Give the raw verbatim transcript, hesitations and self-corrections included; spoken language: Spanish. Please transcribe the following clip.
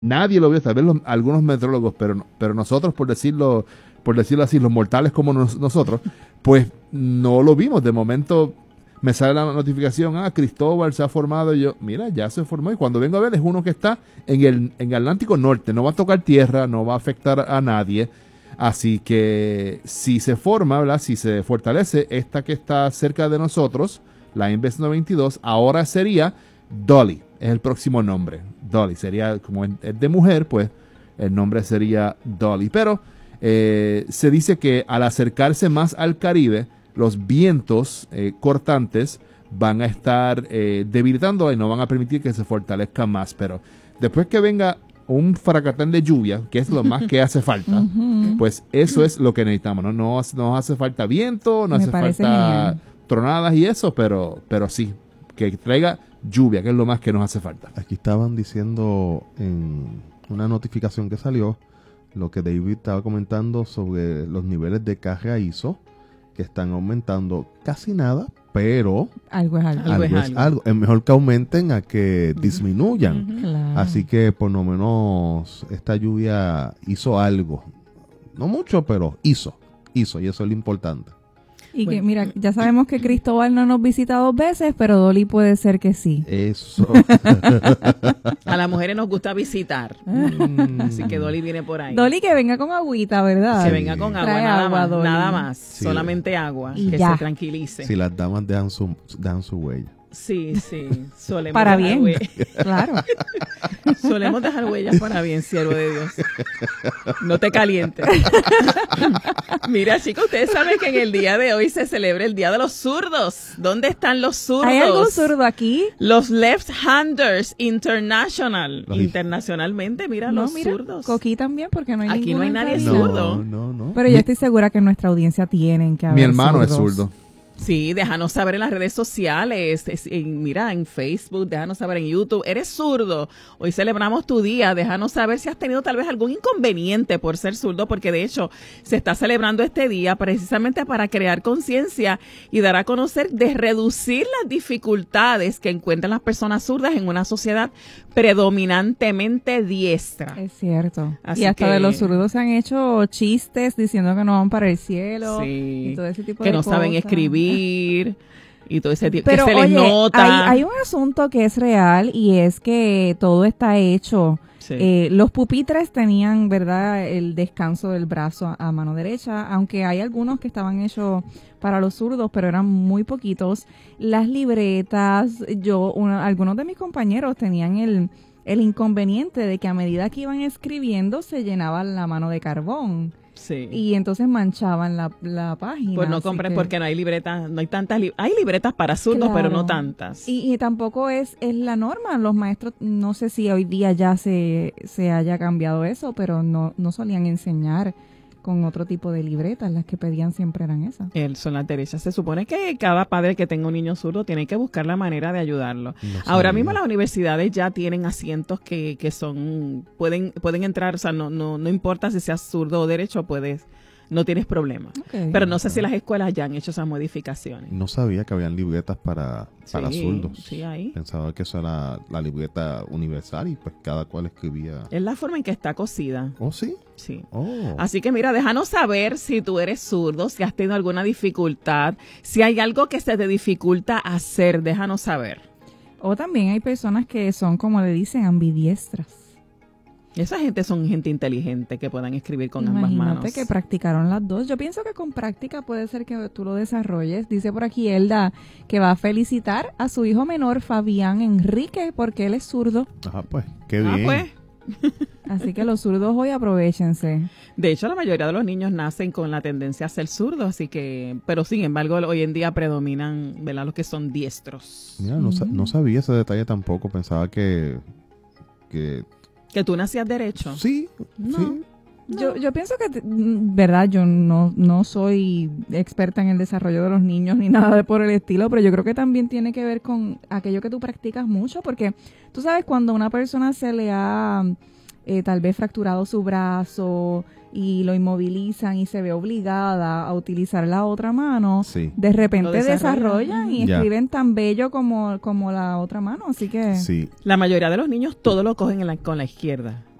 nadie lo vio, tal vez los, algunos meteorólogos, pero, pero nosotros, por decirlo, por decirlo así, los mortales como nos, nosotros, pues no lo vimos. De momento me sale la notificación, ah, Cristóbal se ha formado, y yo, mira, ya se formó, y cuando vengo a ver es uno que está en el, en el Atlántico Norte, no va a tocar tierra, no va a afectar a nadie, así que si se forma, ¿verdad? Si se fortalece, esta que está cerca de nosotros, la Inves noventa y dos, ahora sería Dolly, es el próximo nombre, Dolly, sería como es de mujer, pues el nombre sería Dolly, pero eh, se dice que al acercarse más al Caribe, los vientos eh, cortantes van a estar eh, debilitando y no van a permitir que se fortalezca más, pero después que venga un fracatán de lluvia, que es lo más que hace falta, uh-huh. pues eso es lo que necesitamos, ¿no? No, no hace falta viento, no Me hace falta genial. tronadas y eso, pero, pero sí, que traiga lluvia, que es lo más que nos hace falta. Aquí estaban diciendo en una notificación que salió, lo que David estaba comentando sobre los niveles de carga I S O, que están aumentando casi nada, pero algo es algo. algo, algo, es es algo. algo. Es mejor que aumenten a que disminuyan. Uh-huh. Claro. Así que por lo menos esta lluvia hizo algo. No mucho, pero hizo. Hizo, y eso es lo importante. Y bueno, que mira, ya sabemos que Cristóbal no nos visita dos veces, pero Dolly puede ser que sí. Eso. A las mujeres nos gusta visitar. Mm. Así que Dolly viene por ahí. Dolly que venga con agüita, ¿verdad? Que sí. venga con agua, Trae nada agua, más. Dolly. Nada más. Sí. Solamente agua. Y que ya. se tranquilice. Si las damas dejan su, dejan su huella. Sí, sí. Solemos para dejar bien. Huellas. Claro. Solemos dejar huellas para bien, siervo de Dios. No te calientes. Mira, chicos, ustedes saben que en el día de hoy se celebra el Día de los Zurdos. ¿Dónde están los zurdos? ¿Hay algún zurdo aquí? Los Left-Handers International. Los Internacionalmente, mira, no, los mira, zurdos. Coquí también, porque no hay Aquí no hay nadie no, zurdo. No, no. Pero yo estoy segura que en nuestra audiencia tienen que haber Mi hermano zurdos. es zurdo. Sí, déjanos saber en las redes sociales, es, en, mira, en Facebook, déjanos saber en YouTube. Eres zurdo, hoy celebramos tu día, déjanos saber si has tenido tal vez algún inconveniente por ser zurdo, porque de hecho se está celebrando este día precisamente para crear conciencia y dar a conocer de reducir las dificultades que encuentran las personas zurdas en una sociedad predominantemente diestra. Es cierto. Así y hasta que, de los zurdos se han hecho chistes diciendo que no van para el cielo sí, y todo ese tipo que de no cosas. saben escribir y todo ese tipo, Pero, que se les oye, nota. Hay, hay un asunto que es real y es que todo está hecho. Sí. Eh, los pupitres tenían, ¿verdad?, el descanso del brazo a, a mano derecha, aunque hay algunos que estaban hechos para los zurdos, pero eran muy poquitos. Las libretas, yo, una, algunos de mis compañeros tenían el, el inconveniente de que a medida que iban escribiendo se llenaba la mano de carbón. Sí. Y entonces manchaban la, la página. Pues no compren que... porque no hay libretas, no hay tantas, li hay libretas para zurdos, claro, pero no tantas. Y, y tampoco es, es la norma, los maestros, no sé si hoy día ya se, se haya cambiado eso, pero no, no solían enseñar con otro tipo de libretas, las que pedían siempre eran esas. El, son las derechas. Se supone que cada padre que tenga un niño zurdo tiene que buscar la manera de ayudarlo. No Ahora sabía. mismo las universidades ya tienen asientos que, que son, pueden, pueden entrar, o sea, no, no, no importa si seas zurdo o derecho, puedes, no tienes problema. Okay. Pero no sé si las escuelas ya han hecho esas modificaciones. No sabía que habían libretas para, para sí, zurdos. Sí, ahí. Pensaba que eso era la libreta universal y pues cada cual escribía. Es la forma en que está cosida. ¿Oh, sí? Sí. Oh. Así que mira, déjanos saber si tú eres zurdo, si has tenido alguna dificultad, si hay algo que se te dificulta hacer, déjanos saber. O también hay personas que son, como le dicen, ambidiestras. Esa gente son gente inteligente que puedan escribir con ambas manos. Imagínate que practicaron las dos. Yo pienso que con práctica puede ser que tú lo desarrolles. Dice por aquí Elda que va a felicitar a su hijo menor Fabián Enrique porque él es zurdo. Ajá, pues, qué bien. Ah, pues. Así que los zurdos hoy aprovéchense. De hecho, la mayoría de los niños nacen con la tendencia a ser zurdos, así que, pero sin embargo, hoy en día predominan, ¿verdad?, los que son diestros. Mira, no, mm. no sabía ese detalle tampoco. Pensaba que que ¿Que tú nacías derecho? Sí, no. sí. Yo, yo pienso que, verdad, yo no, no soy experta en el desarrollo de los niños ni nada de por el estilo, pero yo creo que también tiene que ver con aquello que tú practicas mucho, porque tú sabes, cuando a una persona se le ha eh, tal vez fracturado su brazo y lo inmovilizan y se ve obligada a utilizar la otra mano, Sí. de repente Lo desarrollan. desarrollan y Ya. escriben tan bello como, como la otra mano, así que Sí. La mayoría de los niños todo lo cogen en la- con la izquierda.